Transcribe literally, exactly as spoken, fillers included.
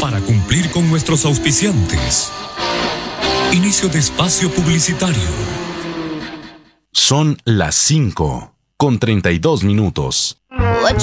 para cumplir con nuestros auspiciantes. Inicio de espacio publicitario. Son las cinco con treinta y dos minutos. What